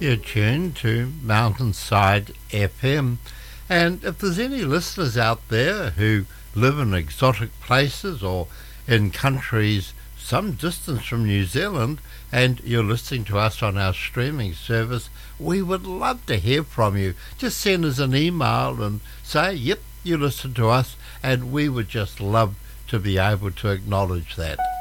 You're tuned to Mountainside FM, and if there's any listeners out there who live in exotic places or in countries some distance from New Zealand and you're listening to us on our streaming service, we would love to hear from you. Just send us an email and say, yep, you listen to us, and we would just love to be able to acknowledge that.